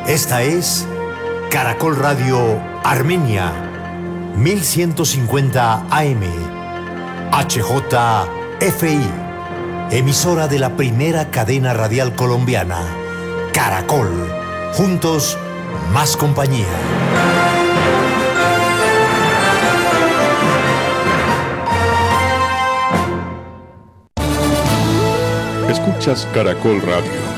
Esta es Caracol Radio Armenia, 1150 AM, HJFI, emisora de la primera cadena radial colombiana, Caracol. Juntos, más compañía. Escuchas Caracol Radio.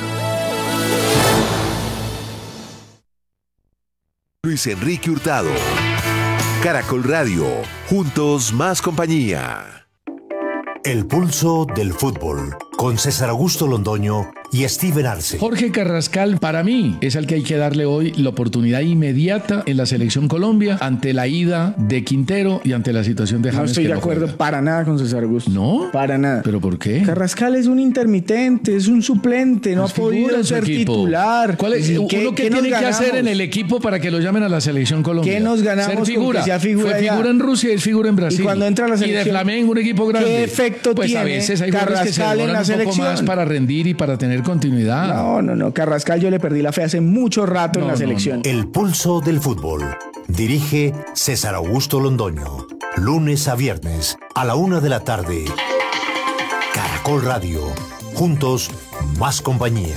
Luis Enrique Hurtado. Caracol Radio. Juntos más compañía. El pulso del fútbol, con César Augusto Londoño y Steven Arce. Jorge Carrascal, para mí, es al que hay que darle hoy la oportunidad inmediata en la Selección Colombia ante la ida de Quintero y ante la situación de James. No estoy de acuerdo para nada con César Augusto. ¿No? Para nada. ¿Pero por qué? Carrascal es un intermitente, es un suplente, no ha podido ser titular. ¿Cuál es? ¿Uno qué tiene que hacer en el equipo para que lo llamen a la Selección Colombia? ¿Qué nos ganamos? Ser figura. Sea figura, fue figura en Rusia y es figura en Brasil. Y cuando entra a la selección, y de Flamengo, un equipo grande. ¿Qué efecto pues tiene a veces hay jugadores que se demoran un poco más para rendir y para tener continuidad. No. Carrascal yo le perdí la fe hace mucho rato en la selección. El pulso del fútbol. Dirige César Augusto Londoño. Lunes a viernes a la 1 de la tarde. Caracol Radio. Juntos, más compañía.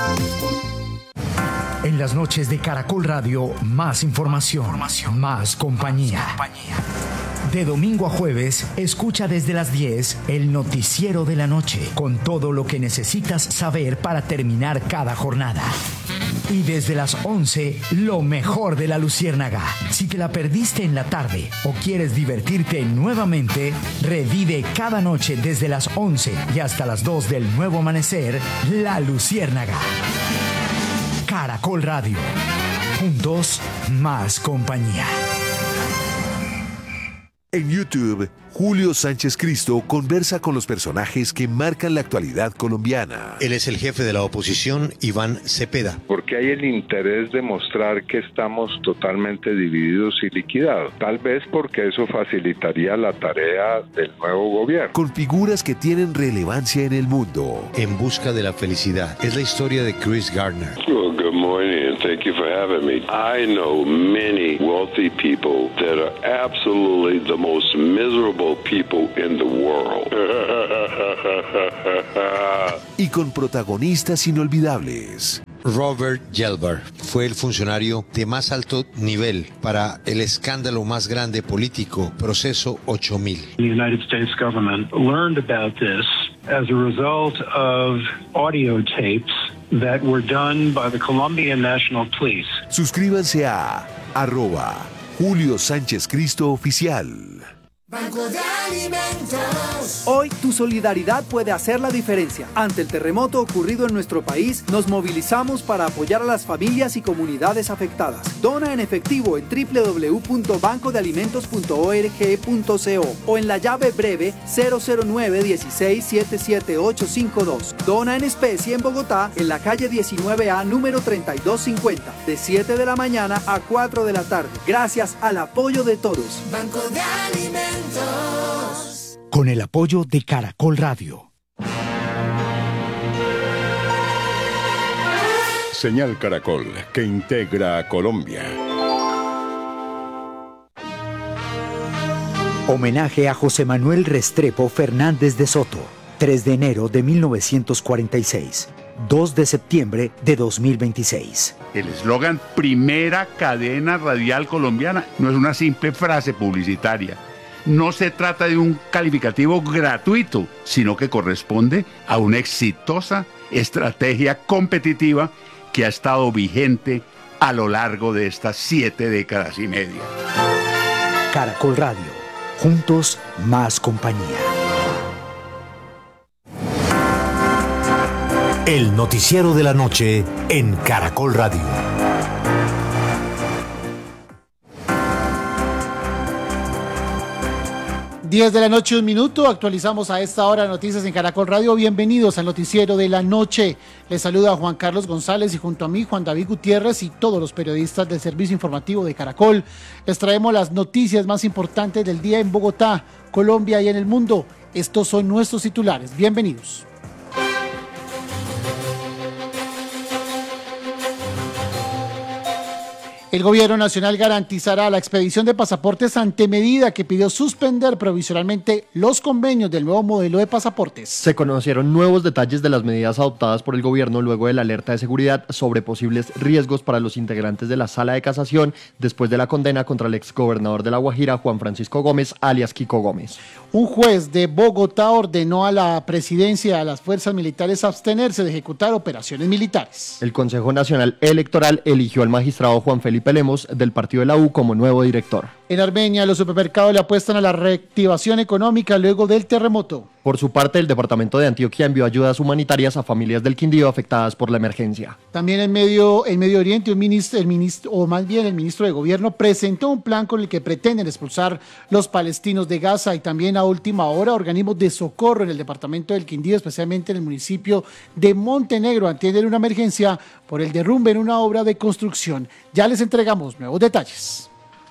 En las noches de Caracol Radio, más información, más compañía. De domingo a jueves, escucha desde las 10 el noticiero de la noche, con todo lo que necesitas saber para terminar cada jornada. Y desde las 11, lo mejor de la Luciérnaga. Si te la perdiste en la tarde o quieres divertirte nuevamente, revive cada noche desde las 11 y hasta las 2 del nuevo amanecer, La Luciérnaga. Caracol Radio. Juntos, más compañía. En YouTube, Julio Sánchez Cristo conversa con los personajes que marcan la actualidad colombiana. Él es el jefe de la oposición, Iván Cepeda. Porque hay el interés de mostrar que estamos totalmente divididos y liquidados. Tal vez porque eso facilitaría la tarea del nuevo gobierno. Con figuras que tienen relevancia en el mundo. En busca de la felicidad. Es la historia de Chris Gardner. Well, good morning and thank you for having me. I know many wealthy people that are absolutely the most miserable people in the world. Y con protagonistas inolvidables. Robert Gelbar fue el funcionario de más alto nivel para el escándalo más grande político, Proceso 8000. The United States government learned about this as a result of audio tapes that were done by the Colombian National Police. Suscríbanse a @Julio Sánchez Cristo Oficial. Banco de Alimentos. Hoy tu solidaridad puede hacer la diferencia. Ante el terremoto ocurrido en nuestro país, nos movilizamos para apoyar a las familias y comunidades afectadas. Dona en efectivo en www.bancodealimentos.org.co o en la llave breve 009-16-77852. Dona en especie en Bogotá, en la calle 19A, número 3250, de 7 de la mañana a 4 de la tarde. Gracias al apoyo de todos. Banco de Alimentos. Con el apoyo de Caracol Radio. Señal Caracol, que integra a Colombia. Homenaje a José Manuel Restrepo Fernández de Soto. 3 de enero de 1946. 2 de septiembre de 2026. El eslogan Primera Cadena Radial Colombiana no es una simple frase publicitaria. No se trata de un calificativo gratuito, sino que corresponde a una exitosa estrategia competitiva que ha estado vigente a lo largo de estas 7 décadas y media. Caracol Radio. Juntos, más compañía. El noticiero de la noche en Caracol Radio. 10 de la noche, 1 minuto. Actualizamos a esta hora noticias en Caracol Radio. Bienvenidos al noticiero de la noche. Les saluda Juan Carlos González y junto a mí Juan David Gutiérrez y todos los periodistas del servicio informativo de Caracol. Les traemos las noticias más importantes del día en Bogotá, Colombia y en el mundo. Estos son nuestros titulares. Bienvenidos. El gobierno nacional garantizará la expedición de pasaportes ante medida que pidió suspender provisionalmente los convenios del nuevo modelo de pasaportes. Se conocieron nuevos detalles de las medidas adoptadas por el gobierno luego de la alerta de seguridad sobre posibles riesgos para los integrantes de la Sala de Casación después de la condena contra el exgobernador de La Guajira, Juan Francisco Gómez, alias Kiko Gómez. Un juez de Bogotá ordenó a la presidencia de las fuerzas militares abstenerse de ejecutar operaciones militares. El Consejo Nacional Electoral eligió al magistrado Juan Felipe Lemos del partido de la U como nuevo director. En Armenia, los supermercados le apuestan a la reactivación económica luego del terremoto. Por su parte, el departamento de Antioquia envió ayudas humanitarias a familias del Quindío afectadas por la emergencia. También en Medio Oriente, el ministro de Gobierno presentó un plan con el que pretenden expulsar los palestinos de Gaza, y también a última hora organismos de socorro en el departamento del Quindío, especialmente en el municipio de Montenegro, atienden una emergencia por el derrumbe en una obra de construcción. Ya les entregamos nuevos detalles.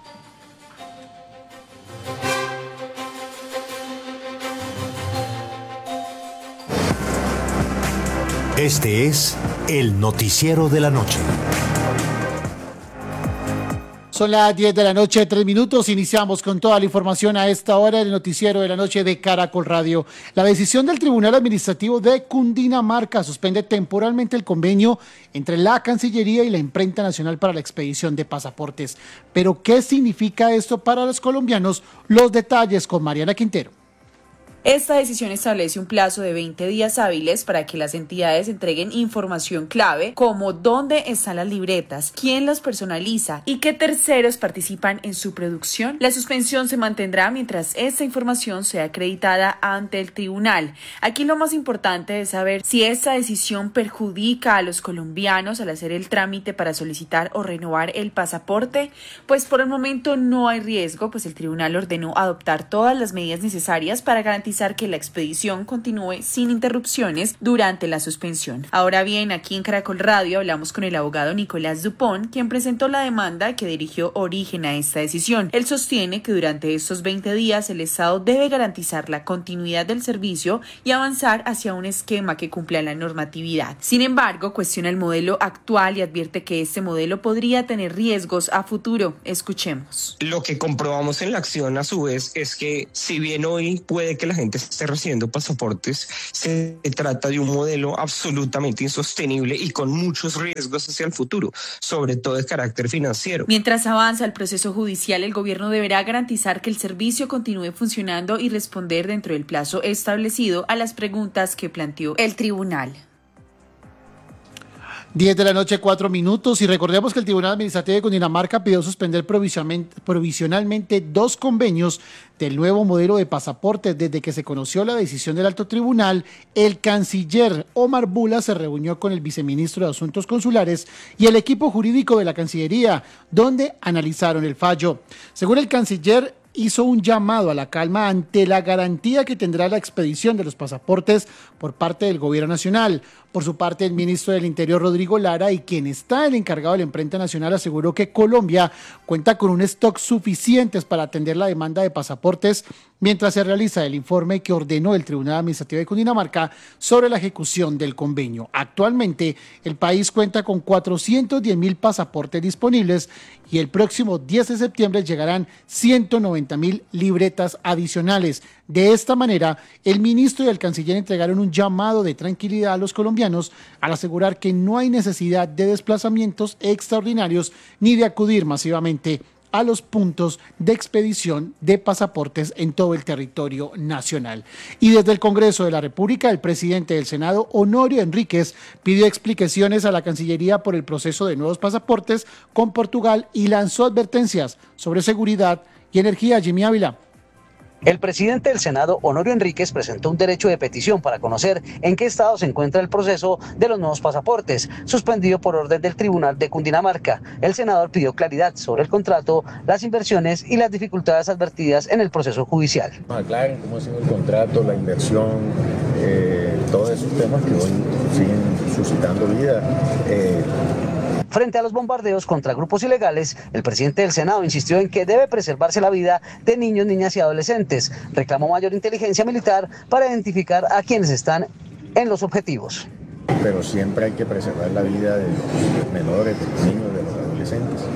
Este es el noticiero de la noche. Son las 10 de la noche, 3 minutos. Iniciamos con toda la información a esta hora del noticiero de la noche de Caracol Radio. La decisión del Tribunal Administrativo de Cundinamarca suspende temporalmente el convenio entre la Cancillería y la Imprenta Nacional para la expedición de pasaportes. Pero, ¿qué significa esto para los colombianos? Los detalles con Mariana Quintero. Esta decisión establece un plazo de 20 días hábiles para que las entidades entreguen información clave como dónde están las libretas, quién las personaliza y qué terceros participan en su producción. La suspensión se mantendrá mientras esta información sea acreditada ante el tribunal. Aquí lo más importante es saber si esta decisión perjudica a los colombianos al hacer el trámite para solicitar o renovar el pasaporte. Pues por el momento no hay riesgo, pues el tribunal ordenó adoptar todas las medidas necesarias para garantizar que la expedición continúe sin interrupciones durante la suspensión. Ahora bien, aquí en Caracol Radio hablamos con el abogado Nicolás Dupont, quien presentó la demanda que dirigió origen a esta decisión. Él sostiene que durante estos 20 días el Estado debe garantizar la continuidad del servicio y avanzar hacia un esquema que cumpla la normatividad. Sin embargo, cuestiona el modelo actual y advierte que este modelo podría tener riesgos a futuro. Escuchemos. Lo que comprobamos en la acción, a su vez, es que si bien hoy puede que la gente esté recibiendo pasaportes, se trata de un modelo absolutamente insostenible y con muchos riesgos hacia el futuro, sobre todo de carácter financiero. Mientras avanza el proceso judicial, el gobierno deberá garantizar que el servicio continúe funcionando y responder dentro del plazo establecido a las preguntas que planteó el tribunal. 10 de la noche, 4 minutos, y recordemos que el Tribunal Administrativo de Cundinamarca pidió suspender provisionalmente 2 convenios del nuevo modelo de pasaportes. Desde que se conoció la decisión del Alto Tribunal, el canciller Omar Bula se reunió con el viceministro de Asuntos Consulares y el equipo jurídico de la Cancillería, donde analizaron el fallo. Según el canciller, hizo un llamado a la calma ante la garantía que tendrá la expedición de los pasaportes por parte del Gobierno Nacional. Por su parte, el ministro del Interior, Rodrigo Lara, y quien está el encargado de la Imprenta Nacional, aseguró que Colombia cuenta con un stock suficientes para atender la demanda de pasaportes mientras se realiza el informe que ordenó el Tribunal Administrativo de Cundinamarca sobre la ejecución del convenio. Actualmente, el país cuenta con 410.000 pasaportes disponibles y el próximo 10 de septiembre llegarán 190.000 libretas adicionales. De esta manera, el ministro y el canciller entregaron un llamado de tranquilidad a los colombianos al asegurar que no hay necesidad de desplazamientos extraordinarios ni de acudir masivamente a los puntos de expedición de pasaportes en todo el territorio nacional. Y desde el Congreso de la República, el presidente del Senado, Honorio Enríquez, pidió explicaciones a la Cancillería por el proceso de nuevos pasaportes con Portugal y lanzó advertencias sobre seguridad y energía. Jimmy Ávila. El presidente del Senado, Honorio Enríquez, presentó un derecho de petición para conocer en qué estado se encuentra el proceso de los nuevos pasaportes, suspendido por orden del Tribunal de Cundinamarca. El senador pidió claridad sobre el contrato, las inversiones y las dificultades advertidas en el proceso judicial. Aclaren cómo ha sido el contrato, la inversión, todos esos temas que hoy siguen suscitando vida. Frente a los bombardeos contra grupos ilegales, el presidente del Senado insistió en que debe preservarse la vida de niños, niñas y adolescentes. Reclamó mayor inteligencia militar para identificar a quienes están en los objetivos. Pero siempre hay que preservar la vida de los menores, de los niños, de los adolescentes.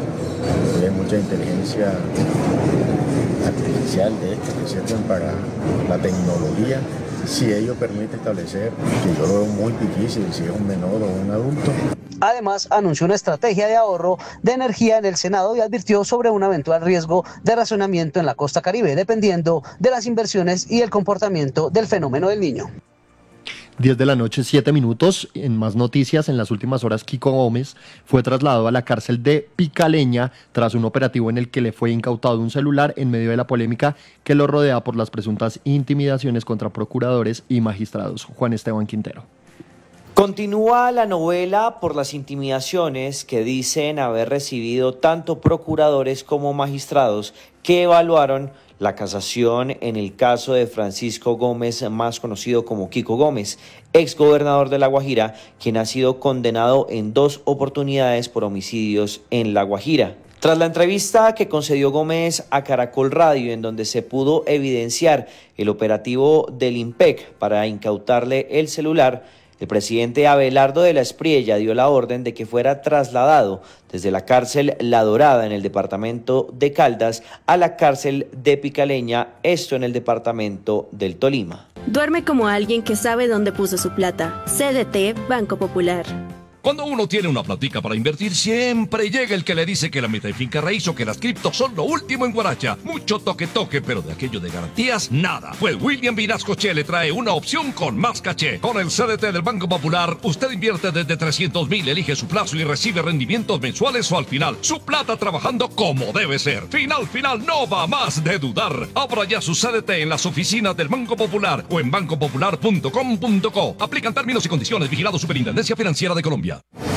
Hoy hay mucha inteligencia artificial de estas que sirven para la tecnología. Si ello permite establecer, que yo lo veo muy difícil, si es un menor o un adulto. Además, anunció una estrategia de ahorro de energía en el Senado y advirtió sobre un eventual riesgo de racionamiento en la costa Caribe, dependiendo de las inversiones y el comportamiento del fenómeno del Niño. 10 de la noche, 7 minutos. En más noticias, en las últimas horas, Kiko Gómez fue trasladado a la cárcel de Picaleña tras un operativo en el que le fue incautado un celular en medio de la polémica que lo rodea por las presuntas intimidaciones contra procuradores y magistrados. Juan Esteban Quintero. Continúa la novela por las intimidaciones que dicen haber recibido tanto procuradores como magistrados que evaluaron la casación en el caso de Francisco Gómez, más conocido como Kiko Gómez, exgobernador de La Guajira, quien ha sido condenado en 2 oportunidades por homicidios en La Guajira. Tras la entrevista que concedió Gómez a Caracol Radio, en donde se pudo evidenciar el operativo del IMPEC para incautarle el celular, el presidente Abelardo de la Espriella dio la orden de que fuera trasladado desde la cárcel La Dorada en el departamento de Caldas a la cárcel de Picaleña, esto en el departamento del Tolima. Duerme como alguien que sabe dónde puso su plata. CDT Banco Popular. Cuando uno tiene una platica para invertir, siempre llega el que le dice que la meta de finca raíz o que las criptos son lo último en Guaracha. Mucho toque, pero de aquello de garantías, nada. Pues William Vinasco Che le trae una opción con más caché. Con el CDT del Banco Popular, usted invierte desde 300,000, elige su plazo y recibe rendimientos mensuales o al final. Su plata trabajando como debe ser. Final, no va más de dudar. Abra ya su CDT en las oficinas del Banco Popular o en bancopopular.com.co. Aplican términos y condiciones. Vigilado Superintendencia Financiera de Colombia.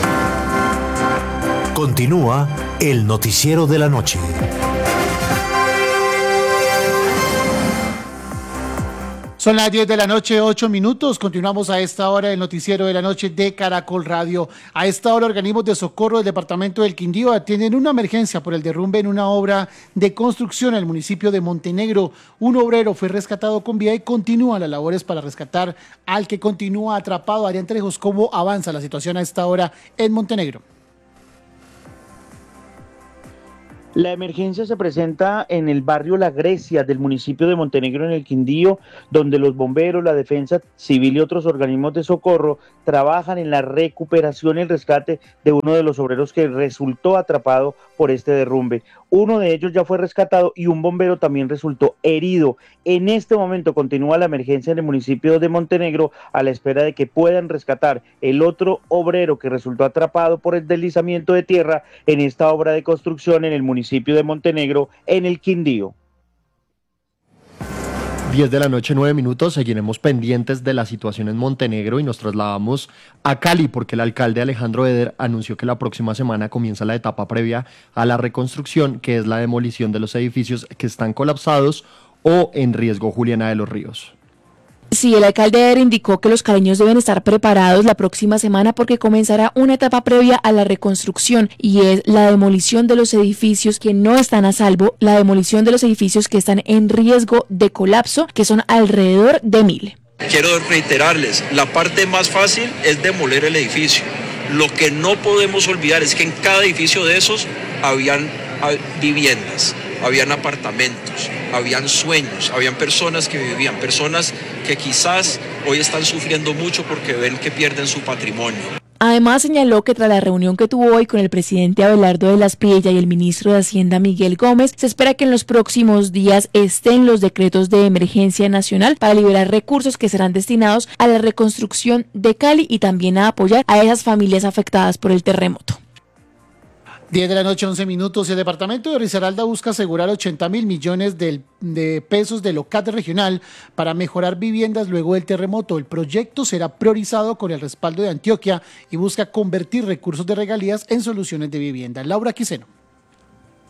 Continúa el noticiero de la noche. Son las 10 de la noche, 8 minutos. Continuamos a esta hora el noticiero de la noche de Caracol Radio. A esta hora, organismos de socorro del departamento del Quindío atienden una emergencia por el derrumbe en una obra de construcción en el municipio de Montenegro. Un obrero fue rescatado con vida y continúan las labores para rescatar al que continúa atrapado. Adrián Trejos, ¿cómo avanza la situación a esta hora en Montenegro? La emergencia se presenta en el barrio La Grecia del municipio de Montenegro, en el Quindío, donde los bomberos, la defensa civil y otros organismos de socorro trabajan en la recuperación y el rescate de uno de los obreros que resultó atrapado por este derrumbe. Uno de ellos ya fue rescatado y un bombero también resultó herido. En este momento continúa la emergencia en el municipio de Montenegro a la espera de que puedan rescatar el otro obrero que resultó atrapado por el deslizamiento de tierra en esta obra de construcción en el municipio de Montenegro, en el Quindío. 10 de la noche, 9 minutos, seguiremos pendientes de la situación en Montenegro y nos trasladamos a Cali porque el alcalde Alejandro Eder anunció que la próxima semana comienza la etapa previa a la reconstrucción, que es la demolición de los edificios que están colapsados o en riesgo. Juliana de los Ríos. Sí, el alcalde indicó que los caleños deben estar preparados la próxima semana porque comenzará una etapa previa a la reconstrucción y es la demolición de los edificios que no están a salvo, la demolición de los edificios que están en riesgo de colapso, que son alrededor de 1.000. Quiero reiterarles, la parte más fácil es demoler el edificio. Lo que no podemos olvidar es que en cada edificio de esos habían viviendas, habían apartamentos, habían sueños, habían personas que vivían, personas que quizás hoy están sufriendo mucho porque ven que pierden su patrimonio. Además señaló que tras la reunión que tuvo hoy con el presidente Abelardo de la Espriella y el ministro de Hacienda Miguel Gómez, se espera que en los próximos días estén los decretos de emergencia nacional para liberar recursos que serán destinados a la reconstrucción de Cali y también a apoyar a esas familias afectadas por el terremoto. 10 de la noche, 11 minutos. El departamento de Risaralda busca asegurar 80.000 millones de pesos del OCAT regional para mejorar viviendas luego del terremoto. El proyecto será priorizado con el respaldo de Antioquia y busca convertir recursos de regalías en soluciones de vivienda. Laura Quiseno.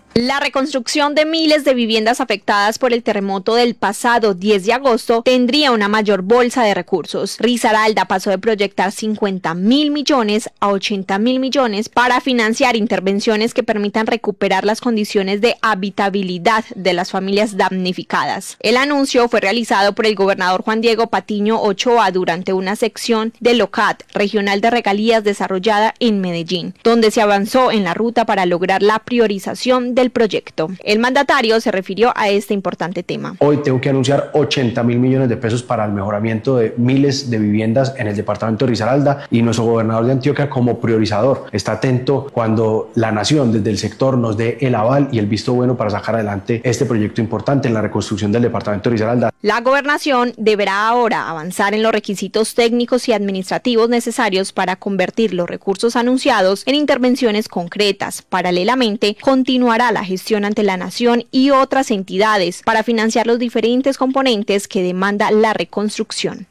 La reconstrucción de miles de viviendas afectadas por el terremoto del pasado 10 de agosto tendría una mayor bolsa de recursos. Risaralda pasó de proyectar 50.000 millones a 80.000 millones para financiar intervenciones que permitan recuperar las condiciones de habitabilidad de las familias damnificadas. El anuncio fue realizado por el gobernador Juan Diego Patiño Ochoa durante una sección del OCAT, Regional de Regalías, desarrollada en Medellín, donde se avanzó en la ruta para lograr la priorización del proyecto. El mandatario se refirió a este importante tema. Hoy tengo que anunciar 80.000 millones de pesos para el mejoramiento de miles de viviendas en el departamento de Risaralda, y nuestro gobernador de Antioquia, como priorizador, está atento cuando la nación desde el sector nos dé el aval y el visto bueno para sacar adelante este proyecto importante en la reconstrucción del departamento de Risaralda. La gobernación deberá ahora avanzar en los requisitos técnicos y administrativos necesarios para convertir los recursos anunciados en intervenciones concretas. Paralelamente, continuará la gestión ante la nación y otras entidades para financiar los diferentes componentes que demanda la reconstrucción.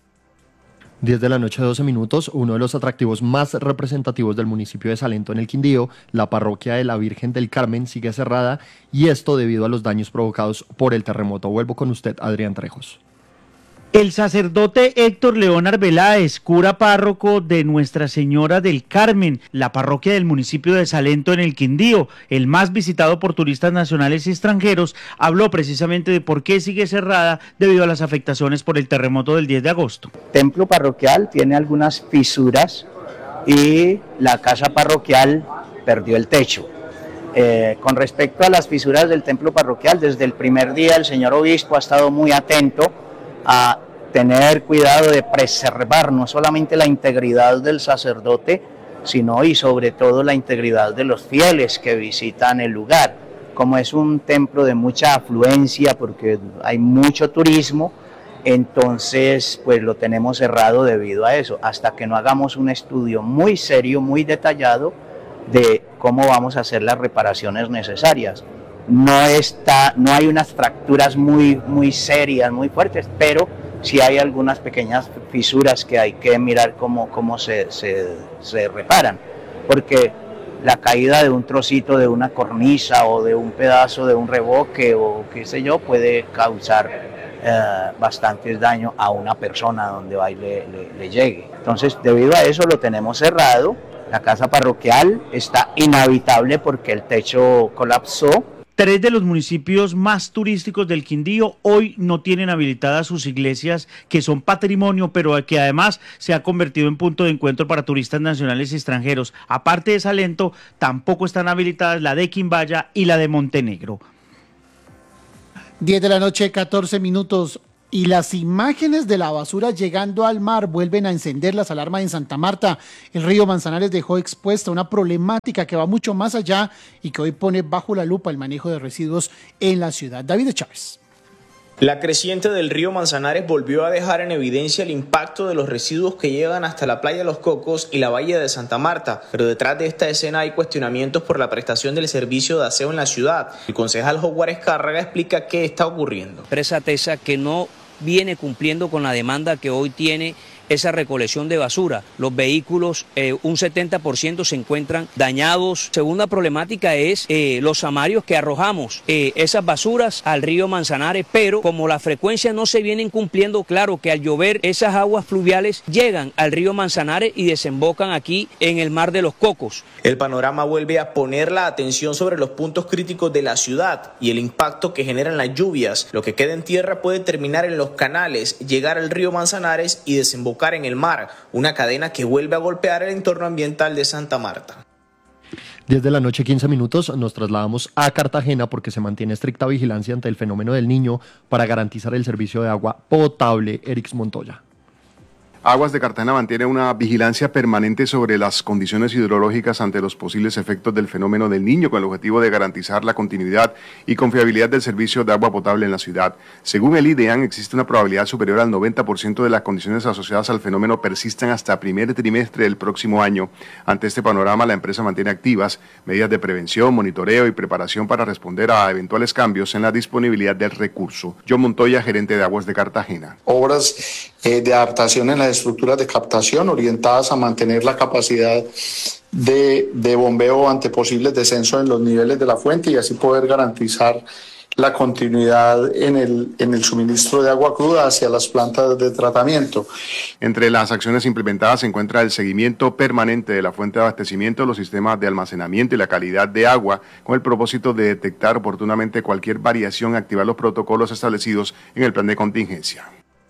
10 de la noche, 12 minutos, uno de los atractivos más representativos del municipio de Salento, en el Quindío, la parroquia de la Virgen del Carmen, sigue cerrada, y esto debido a los daños provocados por el terremoto. Vuelvo con usted, Adrián Trejos. El sacerdote Héctor León Arbeláez, cura párroco de Nuestra Señora del Carmen, la parroquia del municipio de Salento en el Quindío, el más visitado por turistas nacionales y extranjeros, habló precisamente de por qué sigue cerrada debido a las afectaciones por el terremoto del 10 de agosto. El templo parroquial tiene algunas fisuras y la casa parroquial perdió el techo. Con respecto a las fisuras del templo parroquial, desde el primer día el señor obispo ha estado muy atento a tener cuidado de preservar no solamente la integridad del sacerdote, sino y sobre todo la integridad de los fieles que visitan el lugar. Como es un templo de mucha afluencia porque hay mucho turismo, entonces pues lo tenemos cerrado debido a eso, hasta que no hagamos un estudio muy serio, muy detallado de cómo vamos a hacer las reparaciones necesarias. No hay unas fracturas muy serias, muy fuertes, pero sí hay algunas pequeñas fisuras que hay que mirar cómo se reparan, porque la caída de un trocito de una cornisa o de un pedazo de un revoque o qué sé yo puede causar bastantes daños a una persona donde va y le llegue. Entonces, debido a eso lo tenemos cerrado. La casa parroquial está inhabitable porque el techo colapsó. 3 de los municipios más turísticos del Quindío hoy no tienen habilitadas sus iglesias, que son patrimonio, pero que además se ha convertido en punto de encuentro para turistas nacionales y extranjeros. Aparte de Salento, tampoco están habilitadas la de Quimbaya y la de Montenegro. 10 de la noche, 14 minutos. Y las imágenes de la basura llegando al mar vuelven a encender las alarmas en Santa Marta. El río Manzanares dejó expuesta una problemática que va mucho más allá y que hoy pone bajo la lupa el manejo de residuos en la ciudad. David Chávez. La creciente del río Manzanares volvió a dejar en evidencia el impacto de los residuos que llegan hasta la playa Los Cocos y la bahía de Santa Marta, pero detrás de esta escena hay cuestionamientos por la prestación del servicio de aseo en la ciudad. El concejal Howard Escárraga explica qué está ocurriendo. Presa Tesa que no viene cumpliendo con la demanda que hoy tiene esa recolección de basura. Los vehículos, un 70% se encuentran dañados. Segunda problemática es los samarios que arrojamos esas basuras al río Manzanares, pero como la frecuencia no se vienen cumpliendo, claro que al llover esas aguas fluviales llegan al río Manzanares y desembocan aquí en el mar de Los Cocos. El panorama vuelve a poner la atención sobre los puntos críticos de la ciudad y el impacto que generan las lluvias. Lo que queda en tierra puede terminar en los canales, llegar al río Manzanares y desembocar en el mar, una cadena que vuelve a golpear el entorno ambiental de Santa Marta. 10 de la noche, 15 minutos, nos trasladamos a Cartagena porque se mantiene estricta vigilancia ante el fenómeno del Niño para garantizar el servicio de agua potable. Erix Montoya. Aguas de Cartagena mantiene una vigilancia permanente sobre las condiciones hidrológicas ante los posibles efectos del fenómeno del Niño, con el objetivo de garantizar la continuidad y confiabilidad del servicio de agua potable en la ciudad. Según el IDEAN, existe una probabilidad superior al 90% de las condiciones asociadas al fenómeno persistan hasta primer trimestre del próximo año. Ante este panorama, la empresa mantiene activas medidas de prevención, monitoreo y preparación para responder a eventuales cambios en la disponibilidad del recurso. John Montoya, gerente de Aguas de Cartagena. Obras de adaptación en las estructuras de captación orientadas a mantener la capacidad de bombeo ante posibles descensos en los niveles de la fuente y así poder garantizar la continuidad en el suministro de agua cruda hacia las plantas de tratamiento. Entre las acciones implementadas se encuentra el seguimiento permanente de la fuente de abastecimiento, los sistemas de almacenamiento y la calidad de agua, con el propósito de detectar oportunamente cualquier variación y activar los protocolos establecidos en el plan de contingencia.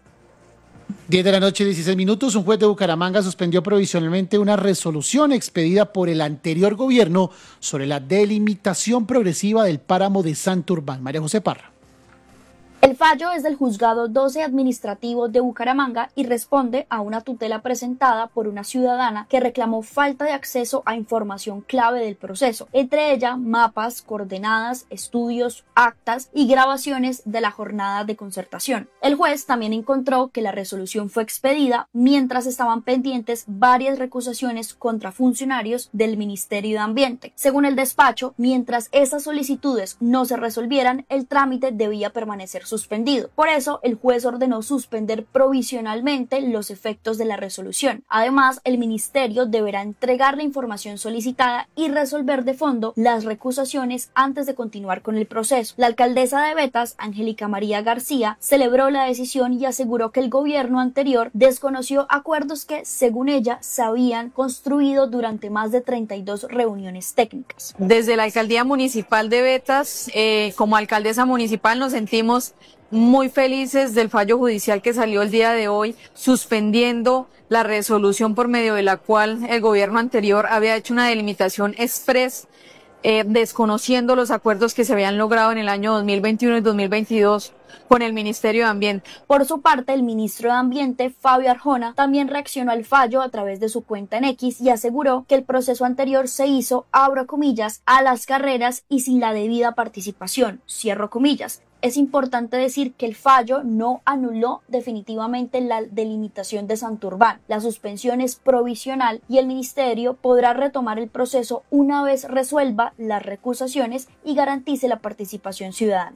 10 de la noche, 16 minutos. Un juez de Bucaramanga suspendió provisionalmente una resolución expedida por el anterior gobierno sobre la delimitación progresiva del páramo de Santurbán. María José Parra. El fallo es del Juzgado 12 Administrativo de Bucaramanga y responde a una tutela presentada por una ciudadana que reclamó falta de acceso a información clave del proceso, entre ella mapas, coordenadas, estudios, actas y grabaciones de la jornada de concertación. El juez también encontró que la resolución fue expedida mientras estaban pendientes varias recusaciones contra funcionarios del Ministerio de Ambiente. Según el despacho, mientras esas solicitudes no se resolvieran, el trámite debía permanecer suspendido. Por eso, el juez ordenó suspender provisionalmente los efectos de la resolución. Además, el ministerio deberá entregar la información solicitada y resolver de fondo las recusaciones antes de continuar con el proceso. La alcaldesa de Betas, Angélica María García, celebró la decisión y aseguró que el gobierno anterior desconoció acuerdos que, según ella, se habían construido durante más de 32 reuniones técnicas. Desde la alcaldía municipal de Betas, como alcaldesa municipal, nos sentimos muy felices del fallo judicial que salió el día de hoy, suspendiendo la resolución por medio de la cual el gobierno anterior había hecho una delimitación express, desconociendo los acuerdos que se habían logrado en el año 2021 y 2022 con el Ministerio de Ambiente. Por su parte, el ministro de Ambiente, Fabio Arjona, también reaccionó al fallo a través de su cuenta en X y aseguró que el proceso anterior se hizo, abro comillas, a las carreras y sin la debida participación, cierro comillas. Es importante decir que el fallo no anuló definitivamente la delimitación de Santurbán. La suspensión es provisional y el ministerio podrá retomar el proceso una vez resuelva las recusaciones y garantice la participación ciudadana.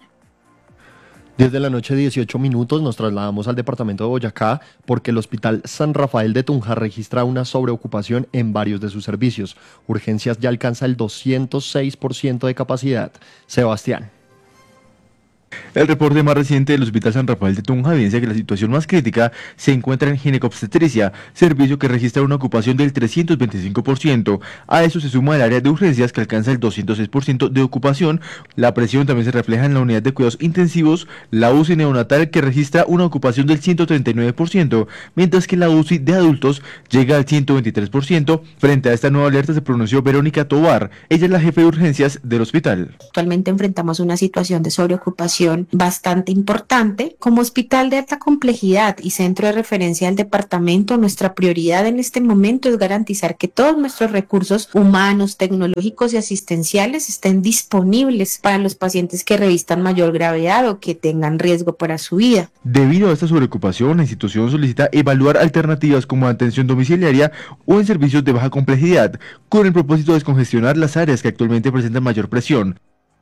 10 de la noche, 18 minutos, nos trasladamos al departamento de Boyacá porque el Hospital San Rafael de Tunja registra una sobreocupación en varios de sus servicios. Urgencias ya alcanza el 206% de capacidad. Sebastián. El reporte más reciente del Hospital San Rafael de Tunja evidencia que la situación más crítica se encuentra en ginecobstetricia, servicio que registra una ocupación del 325%. A eso se suma el área de urgencias que alcanza el 206% de ocupación. La presión también se refleja en la unidad de cuidados intensivos, la UCI neonatal que registra una ocupación del 139%, mientras que la UCI de adultos llega al 123%. Frente a esta nueva alerta se pronunció Verónica Tobar, ella es la jefe de urgencias del hospital. Actualmente enfrentamos una situación de sobreocupación bastante importante. Como hospital de alta complejidad y centro de referencia del departamento, nuestra prioridad en este momento es garantizar que todos nuestros recursos humanos, tecnológicos y asistenciales estén disponibles para los pacientes que revistan mayor gravedad o que tengan riesgo para su vida. Debido a esta sobreocupación, la institución solicita evaluar alternativas como atención domiciliaria o en servicios de baja complejidad, con el propósito de descongestionar las áreas que actualmente presentan mayor presión.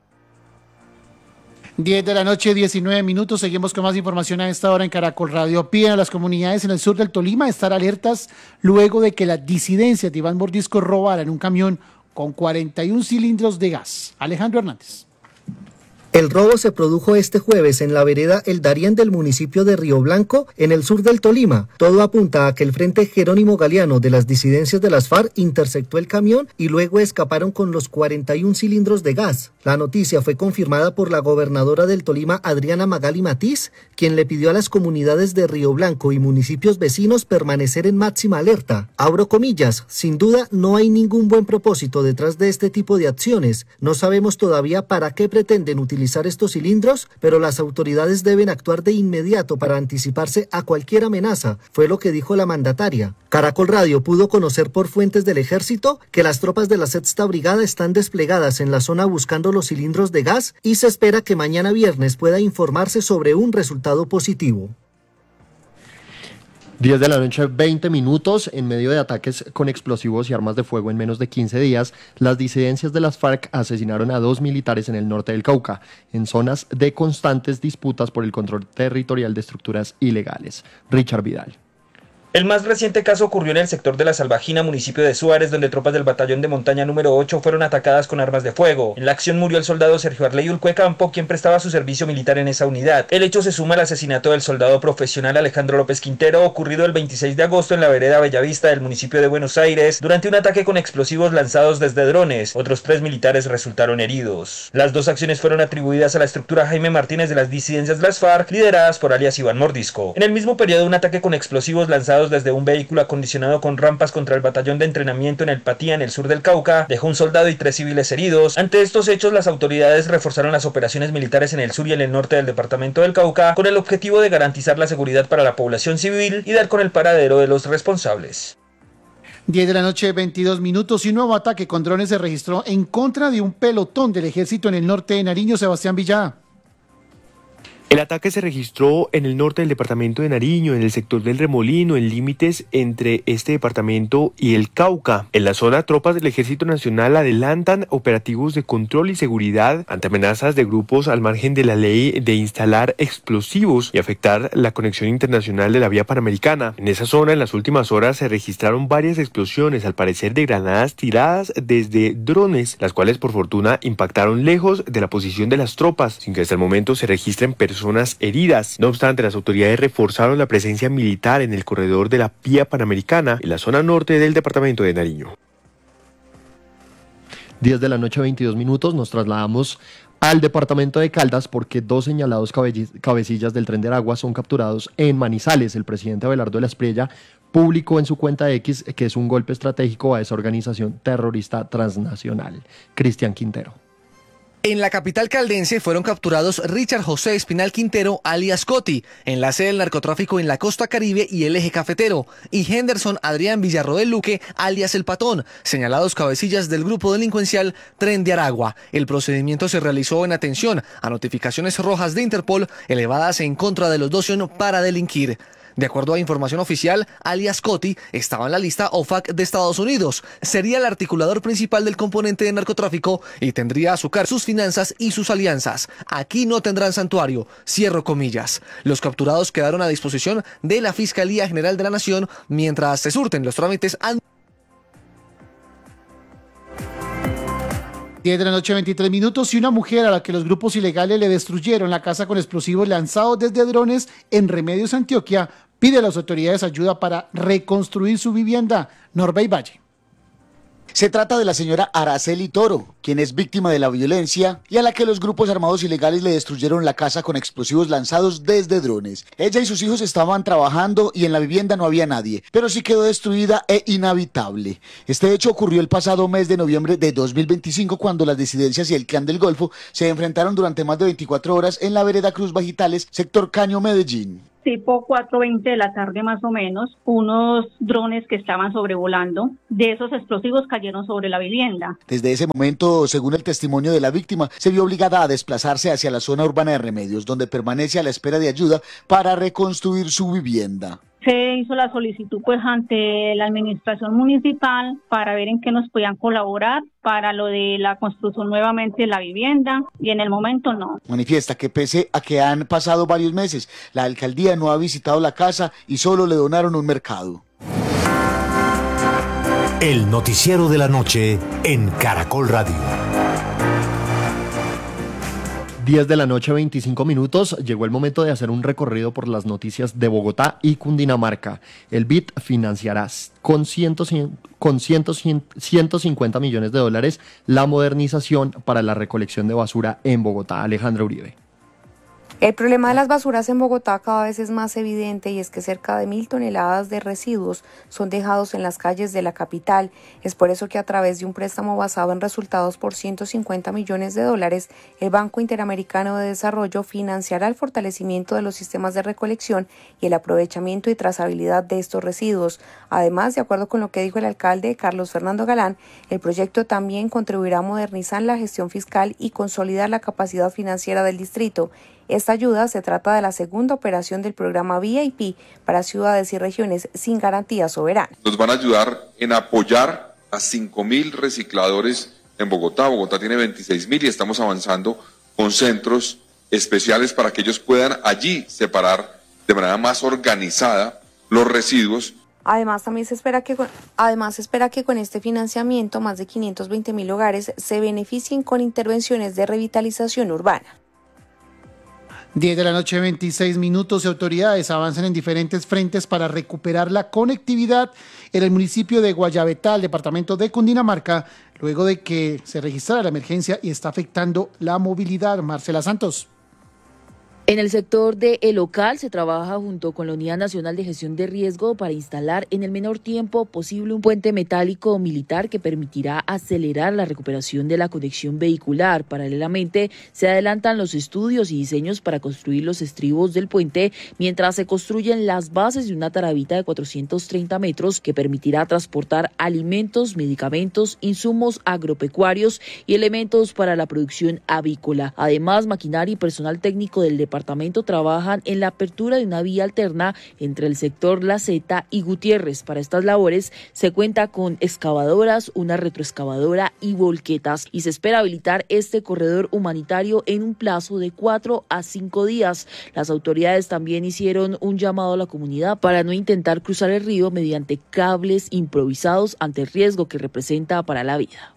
10 de la noche, 19 minutos. Seguimos con más información a esta hora en Caracol Radio. Piden a las comunidades en el sur del Tolima estar alertas luego de que las disidencias de Iván Mordisco robaran un camión con 41 cilindros de gas. Alejandro Hernández. El robo se produjo este jueves en la vereda El Darién del municipio de Río Blanco, en el sur del Tolima. Todo apunta a que el Frente Jerónimo Galeano de las disidencias de las FARC interceptó el camión y luego escaparon con los 41 cilindros de gas. La noticia fue confirmada por la gobernadora del Tolima, Adriana Magali Matiz, quien le pidió a las comunidades de Río Blanco y municipios vecinos permanecer en máxima alerta. Abro comillas, sin duda no hay ningún buen propósito detrás de este tipo de acciones. No sabemos todavía para qué pretenden utilizar estos cilindros, pero las autoridades deben actuar de inmediato para anticiparse a cualquier amenaza, fue lo que dijo la mandataria. Caracol Radio pudo conocer por fuentes del ejército que las tropas de la Sexta Brigada están desplegadas en la zona buscando los cilindros de gas y se espera que mañana viernes pueda informarse sobre un resultado positivo. 10 de la noche, 20 minutos. En medio de ataques con explosivos y armas de fuego en menos de 15 días, las disidencias de las FARC asesinaron a 2 militares en el norte del Cauca, en zonas de constantes disputas por el control territorial de estructuras ilegales. Richard Vidal. El más reciente caso ocurrió en el sector de La Salvajina, municipio de Suárez, donde tropas del batallón de montaña número 8 fueron atacadas con armas de fuego. En la acción murió el soldado Sergio Arley Ulcue Campo, quien prestaba su servicio militar en esa unidad. El hecho se suma al asesinato del soldado profesional Alejandro López Quintero, ocurrido el 26 de agosto en la vereda Bellavista del municipio de Buenos Aires, durante un ataque con explosivos lanzados desde drones. Otros 3 militares resultaron heridos. Las 2 acciones fueron atribuidas a la estructura Jaime Martínez de las disidencias de las FARC, lideradas por alias Iván Mordisco. En el mismo periodo, un ataque con explosivos lanzados desde un vehículo acondicionado con rampas contra el batallón de entrenamiento en El Patía, en el sur del Cauca, dejó un soldado y 3 civiles heridos. Ante estos hechos, las autoridades reforzaron las operaciones militares en el sur y en el norte del departamento del Cauca, con el objetivo de garantizar la seguridad para la población civil y dar con el paradero de los responsables. 10 de la noche, 22 minutos, y un nuevo ataque con drones se registró en contra de un pelotón del ejército en el norte de Nariño. Sebastián Villá. El ataque se registró en el norte del departamento de Nariño, en el sector del Remolino, en límites entre este departamento y el Cauca. En la zona, tropas del Ejército Nacional adelantan operativos de control y seguridad ante amenazas de grupos al margen de la ley de instalar explosivos y afectar la conexión internacional de la vía panamericana. En esa zona, en las últimas horas, se registraron varias explosiones, al parecer de granadas tiradas desde drones, las cuales por fortuna impactaron lejos de la posición de las tropas, sin que hasta el momento se registren personas heridas. No obstante, las autoridades reforzaron la presencia militar en el corredor de la vía panamericana en la zona norte del departamento de Nariño. 10 de la noche, 22 minutos, nos trasladamos al departamento de Caldas porque 2 señalados cabecillas del Tren de Aragua son capturados en Manizales. El presidente Abelardo de la Espriella publicó en su cuenta X que es un golpe estratégico a esa organización terrorista transnacional. Cristian Quintero. En la capital caldense fueron capturados Richard José Espinal Quintero, alias Coti, enlace del narcotráfico en la costa caribe y el eje cafetero, y Henderson Adrián Villarroel Luque, alias El Patón, señalados cabecillas del grupo delincuencial Tren de Aragua. El procedimiento se realizó en atención a notificaciones rojas de Interpol elevadas en contra de los 12 para delinquir. De acuerdo a información oficial, alias Coti estaba en la lista OFAC de Estados Unidos. Sería el articulador principal del componente de narcotráfico y tendría a su cargo sus finanzas y sus alianzas. Aquí no tendrán santuario, cierro comillas. Los capturados quedaron a disposición de la Fiscalía General de la Nación mientras se surten los trámites. 10 de la noche, 23 minutos, y una mujer a la que los grupos ilegales le destruyeron la casa con explosivos lanzados desde drones en Remedios, Antioquia, pide a las autoridades ayuda para reconstruir su vivienda. Norbey Valle. Se trata de la señora Araceli Toro, quien es víctima de la violencia y a la que los grupos armados ilegales le destruyeron la casa con explosivos lanzados desde drones. Ella y sus hijos estaban trabajando y en la vivienda no había nadie, pero sí quedó destruida e inhabitable. Este hecho ocurrió el pasado mes de noviembre de 2025, cuando las disidencias y el Clan del Golfo se enfrentaron durante más de 24 horas en la vereda Cruz Bajitales, sector Caño, Medellín. Tipo 4:20 de la tarde más o menos, unos drones que estaban sobrevolando, de esos explosivos cayeron sobre la vivienda. Desde ese momento, según el testimonio de la víctima, se vio obligada a desplazarse hacia la zona urbana de Remedios, donde permanece a la espera de ayuda para reconstruir su vivienda. Se hizo la solicitud pues ante la administración municipal para ver en qué nos podían colaborar para lo de la construcción nuevamente de la vivienda, y en el momento no. Manifiesta que pese a que han pasado varios meses, la alcaldía no ha visitado la casa y solo le donaron un mercado. El noticiero de la noche en Caracol Radio. 10 de la noche, 25 minutos, llegó el momento de hacer un recorrido por las noticias de Bogotá y Cundinamarca. El BID financiará con 150 millones de dólares la modernización para la recolección de basura en Bogotá. Alejandra Uribe. El problema de las basuras en Bogotá cada vez es más evidente, y es que cerca de 1.000 toneladas de residuos son dejados en las calles de la capital. Es por eso que a través de un préstamo basado en resultados por 150 millones de dólares, el Banco Interamericano de Desarrollo financiará el fortalecimiento de los sistemas de recolección y el aprovechamiento y trazabilidad de estos residuos. Además, de acuerdo con lo que dijo el alcalde Carlos Fernando Galán, el proyecto también contribuirá a modernizar la gestión fiscal y consolidar la capacidad financiera del distrito. Esta ayuda se trata de la segunda operación del programa VIP para ciudades y regiones sin garantía soberana. Nos van a ayudar en apoyar a 5.000 recicladores en Bogotá. Bogotá tiene 26.000 y estamos avanzando con centros especiales para que ellos puedan allí separar de manera más organizada los residuos Además se espera que con este financiamiento más de 520.000 hogares se beneficien con intervenciones de revitalización urbana. 10 de la noche, 26 minutos. Autoridades avanzan en diferentes frentes para recuperar la conectividad en el municipio de Guayabetá, el departamento de Cundinamarca, luego de que se registrara la emergencia y está afectando la movilidad. Marcela Santos. En el sector de El Ocal se trabaja junto con la Unidad Nacional de Gestión de Riesgo para instalar en el menor tiempo posible un puente metálico militar que permitirá acelerar la recuperación de la conexión vehicular. Paralelamente, se adelantan los estudios y diseños para construir los estribos del puente, mientras se construyen las bases de una taravita de 430 metros que permitirá transportar alimentos, medicamentos, insumos agropecuarios y elementos para la producción avícola. Además, maquinaria y personal técnico del departamento trabajan en la apertura de una vía alterna entre el sector La Zeta y Gutiérrez. Para estas labores se cuenta con excavadoras, una retroexcavadora y volquetas, y se espera habilitar este corredor humanitario en un plazo de 4 a 5 días. Las autoridades también hicieron un llamado a la comunidad para no intentar cruzar el río mediante cables improvisados ante el riesgo que representa para la vida.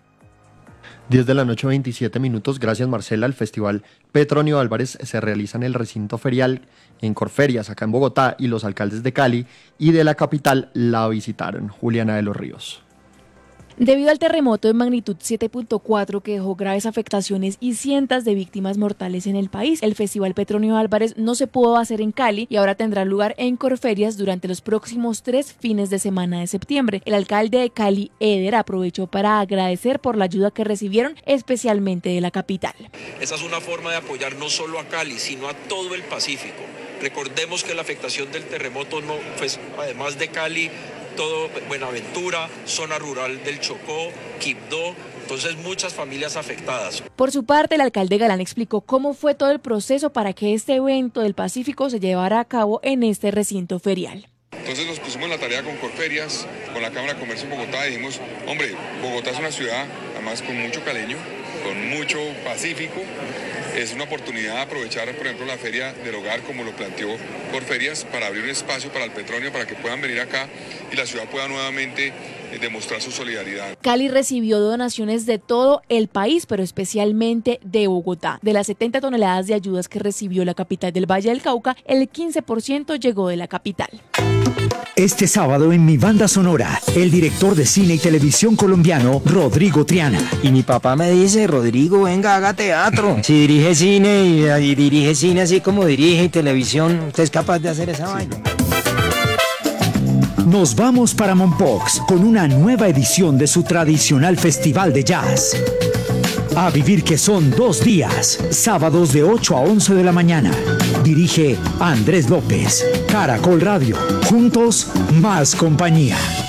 10 de la noche, 27 minutos. Gracias, Marcela. El Festival Petronio Álvarez se realiza en el recinto ferial en Corferias, acá en Bogotá, y los alcaldes de Cali y de la capital la visitaron. Juliana de los Ríos. Debido al terremoto de magnitud 7.4 que dejó graves afectaciones y cientos de víctimas mortales en el país, el Festival Petronio Álvarez no se pudo hacer en Cali y ahora tendrá lugar en Corferias durante los próximos 3 fines de semana de septiembre. El alcalde de Cali, Eder, aprovechó para agradecer por la ayuda que recibieron, especialmente de la capital. Esa es una forma de apoyar no solo a Cali, sino a todo el Pacífico. Recordemos que la afectación del terremoto, pues, además de Cali, todo Buenaventura, zona rural del Chocó, Quibdó, entonces muchas familias afectadas. Por su parte, el alcalde Galán explicó cómo fue todo el proceso para que este evento del Pacífico se llevara a cabo en este recinto ferial. Entonces nos pusimos en la tarea con Corferias, con la Cámara de Comercio en Bogotá, y dijimos, hombre, Bogotá es una ciudad, además con mucho caleño, con mucho pacífico. Es una oportunidad de aprovechar, por ejemplo, la Feria del Hogar, como lo planteó Corferias, para abrir un espacio para el Petronio, para que puedan venir acá y la ciudad pueda nuevamente demostrar su solidaridad. Cali recibió donaciones de todo el país, pero especialmente de Bogotá. De las 70 toneladas de ayudas que recibió la capital del Valle del Cauca, el 15% llegó de la capital. Este sábado en Mi Banda Sonora, el director de cine y televisión colombiano, Rodrigo Triana. Y mi papá me dice, Rodrigo, venga, haga teatro. Si dirige cine y dirige cine así como dirige televisión, ¿usted es capaz de hacer esa vaina? Nos vamos para Mompox con una nueva edición de su tradicional festival de jazz. A vivir que son 2 días, sábados de 8 a 11 de la mañana. Dirige Andrés López. Caracol Radio. Juntos, más compañía.